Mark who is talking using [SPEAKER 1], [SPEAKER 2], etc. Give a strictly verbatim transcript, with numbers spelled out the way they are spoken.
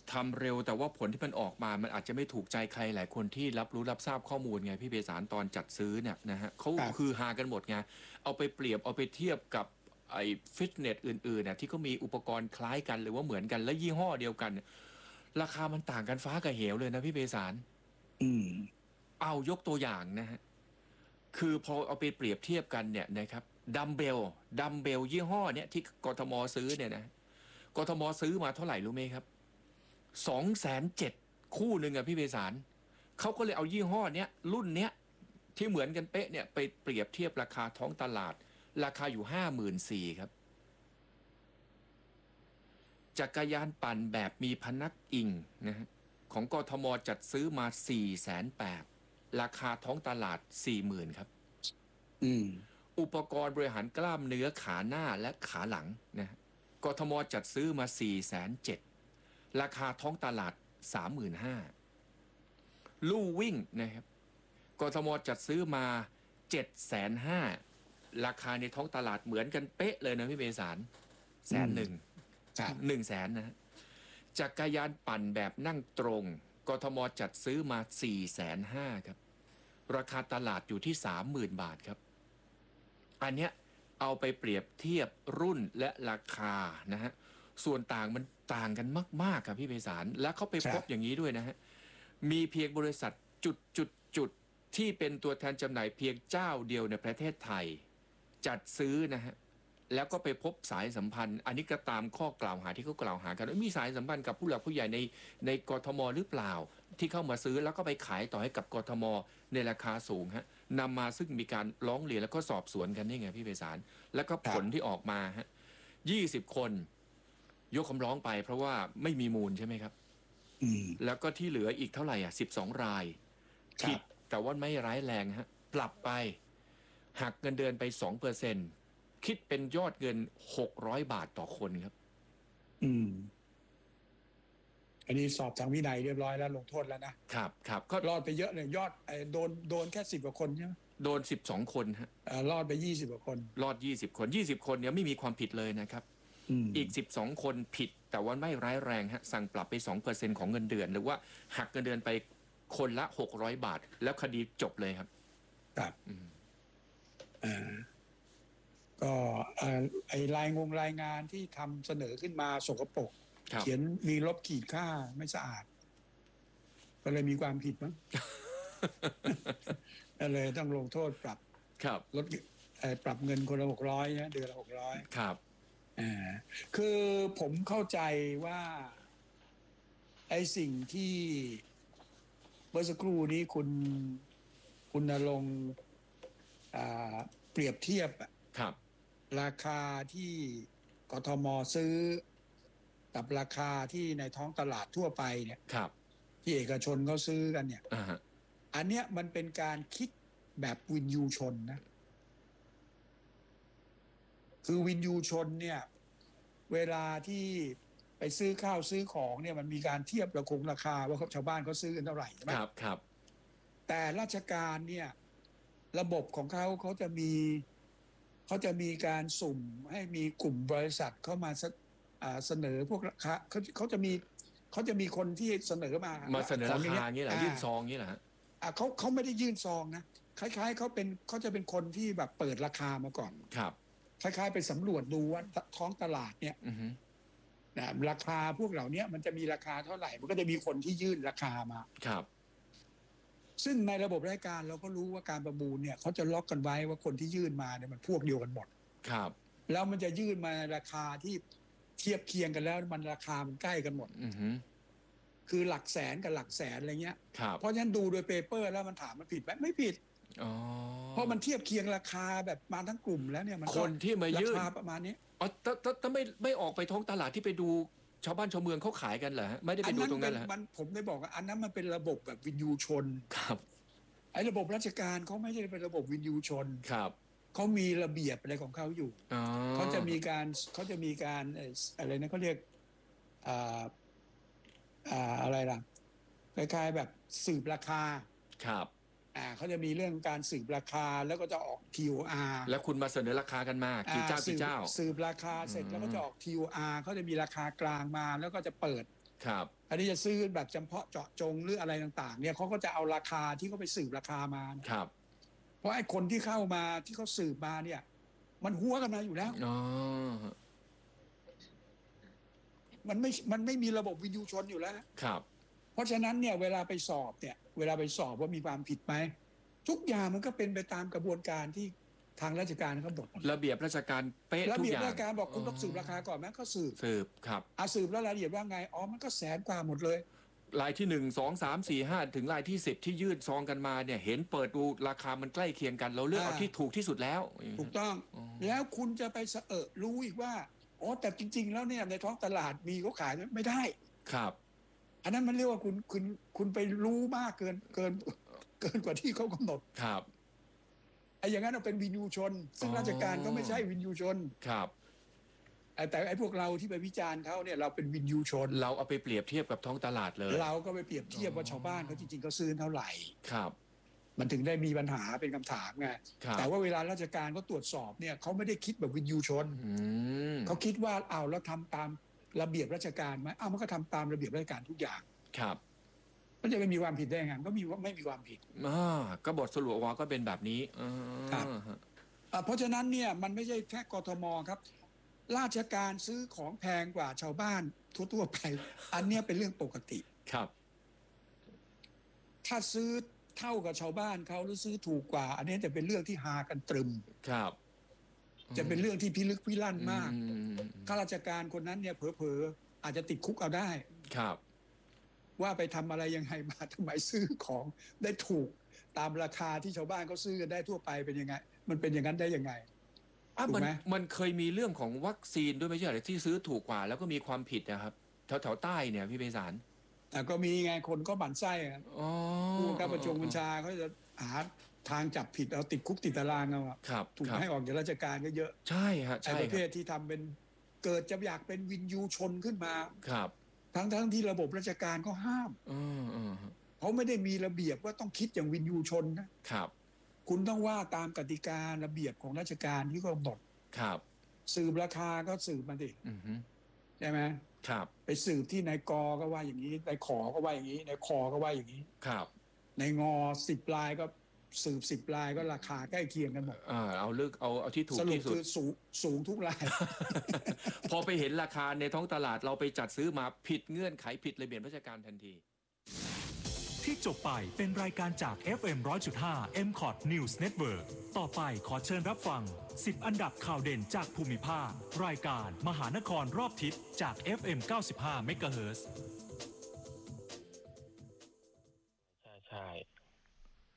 [SPEAKER 1] ทำเร็วแต่ว่าผลที่มันออกมามันอาจจะไม่ถูกใจใครหลายคนที่รับรู้รับทราบข้อมูลไงพี่เบสารตอนจัดซื้อเนี่ยนะฮะเขาคือฮากันหมดไงเอาไปเปรียบเอาไปเทียบกับไอ้ฟิตเนสอื่นๆเนี่ยที่เขามีอุปกรณ์คล้ายกันหรือว่าเหมือนกันและยี่ห้อเดียวกันราคามันต่างกันฟ้ากับเหวเลยนะพี่เบสาร
[SPEAKER 2] อืม
[SPEAKER 1] เอายกตัวอย่างนะฮะคือพอเอาไปเปรียบเทียบกันเนี่ยนะครับดัมเบลดัมเบลยี่ห้อเนี่ยที่กทมซื้อเนี่ยนะกทมซื้อมาเท่าไหร่รู้ไหมครับสองแสนเจ็ดคู่หนึ่งอะพี่เบสารเขาก็เลยเอายี่ห้อเนี้ยรุ่นเนี้ยที่เหมือนกันเป๊ะเนี่ยไปเปรียบเทียบราคาท้องตลาดราคาอยู่ห้าหมื่นสี่ครับจักรยานปั่นแบบมีพนักอิงนะฮะของกทมจัดซื้อมาสี่แสนแปดราคาท้องตลาดสี่หมื่นครับ
[SPEAKER 2] อืม
[SPEAKER 1] อุปกรณ์บริหารกล้ามเนื้อขาหน้าและขาหลังนะกทมจัดซื้อมาสี่แสนเจ็ดราคาท้องตลาดสามหมื่นห้าลู่วิ่งนะครับกทมจัดซื้อมาเจ็ดแสนห้าราคาในท้องตลาดเหมือนกันเป๊ะเลยนะพี่เบสารแสนหนึ่งหนึ่งแสนนะจักรยานปั่นแบบนั่งตรงกทมจัดซื้อมาสี่แสนห้าครับราคาตลาดอยู่ที่สามหมื่นบาทครับอันเนี้ยเอาไปเปรียบเทียบรุ่นและราคานะฮะส่วนต่างมันต่างกันมากๆครับพี่ไพศาลและเขาไปพบอย่างนี้ด้วยนะฮะมีเพียงบริษัทจุดจุดจุดที่เป็นตัวแทนจำหน่ายเพียงเจ้าเดียวในประเทศไทยจัดซื้อนะฮะแล้วก็ไปพบสายสัมพันธ์อันนี้ก็ตามข้อกล่าวหาที่เขากล่าวหากันว่ามีสายสัมพันธ์กับผู้หลักผู้ใหญ่ในในกทมหรือเปล่าที่เข้ามาซื้อแล้วก็ไปขายต่อให้กับกทมในราคาสูงฮะนำมาซึ่งมีการร้องเรียนแล้วก็สอบสวนกันนี่ไงพี่ไพศาลแล้วก็ผลที่ออกมาฮะยี่สิบคนยกคำร้องไปเพราะว่าไม่มีมูลใช่ไหมครับแล้วก็ที่เหลืออีกเท่าไหร่อ่ะสิบสองรายผิดแต่ว่าไม่ร้ายแรงฮะปรับไปหักเงินเดือนไปสองเปอร์เซ็นต์คิดเป็นยอดเงินหกร้อยบาทต่อคนครับ
[SPEAKER 2] อืมอันนี้สอบทางวินัยเรียบร้อยแล้วลงโทษแล้วนะครับ
[SPEAKER 1] ครับ
[SPEAKER 2] ก็รอดไปเยอะเลยยอดไอ้โดนโดนแค่สิบกว่าคนใช่ไหม
[SPEAKER 1] โดนสิบสองคนฮะ
[SPEAKER 2] รอดไปยี่สิบกว่าคน
[SPEAKER 1] รอดยี่สิบคนยี่สิบคนเนี่ยไม่มีความผิดเลยนะครับอีกสิบสองคนผิดแต่ว่าไม่ร้ายแรงฮะสั่งปรับไปสองเปอร์เซ็นต์ของเงินเดือนหรือว่าหักเงินเดือนไปคนละหกร้อยบาทแล้วคดีจบเลยครับ
[SPEAKER 2] ครับอ่าก็ไอ้รายงงรายงานที่ทำเสนอขึ้นมาสกปรกเขียนมีลบขีดค่าไม่สะอาดก็เลยมีความผิดมั้งก็เลยต้องลงโทษปรับ
[SPEAKER 1] ครับ
[SPEAKER 2] ลดปรับเงินคนละหกร้อยนะเดือนละหกร้อย
[SPEAKER 1] ครับ
[SPEAKER 2] อ่าคือผมเข้าใจว่าไอ้สิ่งที่เมื่อสักครู่นี้คุณคุณณรงค์เปรียบเทียบ
[SPEAKER 1] ครับ
[SPEAKER 2] ราคาที่กทมซื้อกับราคาที่ในท้องตลาดทั่วไปเนี่ย
[SPEAKER 1] ครับ
[SPEAKER 2] ที่เอกชนเขาซื้อกันเนี่ย
[SPEAKER 1] uh-huh.
[SPEAKER 2] อันเนี้ยมันเป็นการคิดแบบวินยูชนนะคือวินยูชนเนี่ยเวลาที่ไปซื้อข้าวซื้อของเนี่ยมันมีการเทียบราคงราคาว่าชาวบ้านเขาซื้อกันเท่าไหร่ใช่ไหม
[SPEAKER 1] ครับครับ
[SPEAKER 2] แต่ราชการเนี่ยระบบของเขาเขาจะมีเขาจะมีการสุ่มให้มีกลุ่มบริษัทเข้ามาเสนอพวกราคาเขาเขาจะมีเขาจะมีคนที่เสนอมา
[SPEAKER 1] มาเสนอราคาอย่างนี้เหรอยื่นซองอย่างนี้เหรอฮะ
[SPEAKER 2] เขาเขาไม่ได้ยื่นซองนะคล้ายๆเขาเป็นเขาจะเป็นคนที่แบบเปิดราคามาก่อน
[SPEAKER 1] ครับ
[SPEAKER 2] คล้ายๆไปสำรวจดูว่าท้องตลาดเนี่ยนะราคาพวกเหล่านี้มันจะมีราคาเท่าไหร่มันก็จะมีคนที่ยื่นราคามา
[SPEAKER 1] ครับ
[SPEAKER 2] ซึ่งในระบบราชการเราก็รู้ว่าการประมูลเนี่ยเขาจะล็อกกันไว้ว่าคนที่ยื่นมาเนี่ยมันพวกเดียวกันหมด
[SPEAKER 1] ครับ
[SPEAKER 2] แล้วมันจะยื่นมาราคาที่เทียบเคียงกันแล้วมันราคามันใกล้กันหมดคือหลักแสนกับหลักแสนอะไรเงี้ยเพราะฉะนั้นดูโดยเปเปอร์แล้วมันถามมันผิดไหมไม่ผิดเพราะมันเทียบเคียงราคาแบบมาทั้งกลุ่มแล้วเนี่ยมัน
[SPEAKER 1] คนที่มายื่น
[SPEAKER 2] ราคาประมาณนี้
[SPEAKER 1] อ๋อถ้าถ้าไม่ไม่ออกไปท้องตลาดที่ไปดูชาวบ้านชาวเมืองเขาขายกันเหรอไม่ได้ไปดูตรงนั้นเหรอ
[SPEAKER 2] มันผมได้บอกว่าอันนั้นมันเป็นระบบแบบวินยูชน
[SPEAKER 1] ครับ
[SPEAKER 2] ไอ้ระบบราชการเขาไม่ใช่เป็นระบบวินยูชน
[SPEAKER 1] ครับ
[SPEAKER 2] เขามีระเบียบอะไรของเขาอยู่เขาจะมีการเขาจะมีการอะไรนะเขาเรียกอ่าอ่าอะไรล่ะคล้ายๆแบบสืบราคา
[SPEAKER 1] ครับ
[SPEAKER 2] อ่าเขาจะมีเรื่องการสืบราคาแล้วก็จะออก ที โอ อาร์
[SPEAKER 1] แล้วคุณมาเสนอราคากันมากี่เจ้ากี่เจ้า
[SPEAKER 2] สืบราคาเสร็จแล้วก็จะออก ที โอ อาร์ เขาจะมีราคากลางมาแล้วก็จะเปิด
[SPEAKER 1] ครับ
[SPEAKER 2] อันนี้จะซื้อแบบเฉพาะเจาะจงหรืออะไรต่างๆเนี่ยเขาก็จะเอาราคาที่เขาไปสืบราคามา
[SPEAKER 1] ครับ
[SPEAKER 2] เพราะไอ้คนที่เข้ามาที่เขาสืบมาเนี่ยมันหัวกันมาอยู่แล้ว
[SPEAKER 1] อ๋อ
[SPEAKER 2] มันไม่มันไม่มีระบบวินยูชนอยู่แล้ว
[SPEAKER 1] ครับ
[SPEAKER 2] เพราะฉะนั้นเนี่ยเวลาไปสอบเนี่ยเวลาไปสอบว่ามีความผิดไหมทุกอย่างมันก็เป็นไปตามกระบวนการที่ทางราชการเขาบอก
[SPEAKER 1] ระเบียบราชการเป๊ะ
[SPEAKER 2] ระ
[SPEAKER 1] ทุก
[SPEAKER 2] เบียบ
[SPEAKER 1] อย่าง
[SPEAKER 2] ราชการบอกคุณต้องสืบราคาก่อนไหมก็สืบ
[SPEAKER 1] สืบครับ
[SPEAKER 2] อาสืบแล้วรายละเอียดว่าไงอ๋อมันก็แสนกว่าหมดเลย
[SPEAKER 1] รายที่หนึ่งสองสามสี่ห้าถึงรายที่สิบที่ยื่นซองกันมาเนี่ยเห็นเปิดดูราคามันใกล้เคียงกันเราเลือกเอาที่ถูกที่สุดแล้ว
[SPEAKER 2] ถูกต้องแล้วคุณจะไปเสอะรู้อีกว่าอ๋อแต่จริงๆแล้วเนี่ยในท้องตลาดมีเขาขายไม่ได้
[SPEAKER 1] ครับ
[SPEAKER 2] อันนั้นมันเรียกว่าคุณคุณคุณไปรู้มากเกินเกินเกินกว่าที่เขากำหนด
[SPEAKER 1] ครับ
[SPEAKER 2] ไอ้อย่างนั้นเป็นวินยูชนซึ่งราชการก็ไม่ใช่วินยูชน
[SPEAKER 1] ครับ
[SPEAKER 2] แต่ไอ้พวกเราที่ไปวิจารณ์เขาเนี่ยเราเป็นวินยูชน
[SPEAKER 1] เราเอาไปเปรียบเทียบกับท้องตลาดเลย
[SPEAKER 2] เราก็ไปเปรียบเทียบว่าชาวบ้านเขาจริงๆเขาซื้อเท่าไหร่
[SPEAKER 1] ครับ
[SPEAKER 2] มันถึงได้มีปัญหาเป็นคำถามไงแต่ว่าเวลาราชการเขาตรวจสอบเนี่ยเขาไม่ได้คิดแบบวินยูชนเขาคิดว่าเอาแล้วทำตามระเบียบราชการไหมอ้าวมันก็ทำตามระเบียบราชการทุกอย่าง
[SPEAKER 1] ครับ
[SPEAKER 2] มันจะไม่มีความผิดได้ไงก็มีว่าไม่มีความผิด
[SPEAKER 1] อ่าก็บทสรุปออกมาก็เป็นแบบนี้
[SPEAKER 2] ครับเพราะฉะนั้นเนี่ยมันไม่ใช่แค่กทมครับราชการซื้อของแพงกว่าชาวบ้านทั่วๆไปอันนี้เป็นเรื่องปกติ
[SPEAKER 1] ครับ
[SPEAKER 2] ถ้าซื้อเท่ากับชาวบ้านเขาหรือซื้อถูกกว่าอันนี้จะเป็นเรื่องที่หากันตรึม
[SPEAKER 1] ครับ
[SPEAKER 2] จะเป็นเรื่องที่พิลึกพิลั่นมากข้าราชการคนนั้นเนี่ยเผลอๆอาจจะติดคุกเอาได้
[SPEAKER 1] ครับ
[SPEAKER 2] ว่าไปทำอะไรยังไงมาทำไมซื้อของได้ถูกตามราคาที่ชาวบ้านเขาซื้อกันได้ทั่วไปเป็นยังไงมันเป็นอย่างนั้นได้ยังไง
[SPEAKER 1] ถูกไหมมันเคยมีเรื่องของวัคซีนด้วยไม่ใช่หรือที่ซื้อถูกกว่าแล้วก็มีความผิดนะครับแถวแถวใต้เนี่ยพี่ไพศาล
[SPEAKER 2] ก็มีไงคนก็บั่นไส้ผู้บังคับบัญชาบัญชาเขาจะหาทางจับผิดเอาติดคุกติดตารางเอาถูกให้ออกจากราชการก็เยอะ
[SPEAKER 1] ใช่ฮะใช่
[SPEAKER 2] ประเภทที่ทำเป็นเกิดจะอยากเป็นวินยูชนขึ้นมา
[SPEAKER 1] ครับ
[SPEAKER 2] ทั้งทั้งที่ระบบราชการก็ห้ามเขาไม่ได้มีระเบียบว่าต้องคิดอย่างวินยูชนนะครับคุณต้องว่าตามกติการะเบียบของราชการที่เขาบอก
[SPEAKER 1] ครับ
[SPEAKER 2] สืบราคาก็สืบมาดิใช่ไหม
[SPEAKER 1] ครับ
[SPEAKER 2] ไปสืบที่นายกก็ว่าอย่างนี้นายขอก็ว่าอย่างนี้นายคอก็ว่าอย่างนี้
[SPEAKER 1] ครับ
[SPEAKER 2] นายงอสิบลายก็สืบสิบลายก็ราคาใกล้เคียงกันหมด
[SPEAKER 1] อ่าเอาเลือกเอาเอาที่ถูกที่สุด
[SPEAKER 2] สรุปคือสูงสูงทุกราย
[SPEAKER 1] พอไปเห็นราคาในท้องตลาดเราไปจัดซื้อมาผิดเงื่อนไขผิดระเบียบราชการทันที
[SPEAKER 3] ที่จบไปเป็นรายการจาก เอฟ เอ็ม หนึ่งร้อยจุดห้า เอ็ม คอท News Network ต่อไปขอเชิญรับฟังสิบอันดับข่าวเด่นจากภูมิภาครายการมหานครรอบทิศจาก เอฟ เอ็ม เก้าสิบห้า เมกะเฮิรตซ์